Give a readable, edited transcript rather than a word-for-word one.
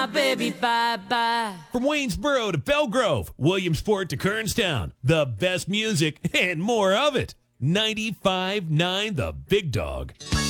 Baby, bye-bye. From Waynesboro to Belgrove, Williamsport to Kernstown, the best music and more of it. 95.9 The Big Dog.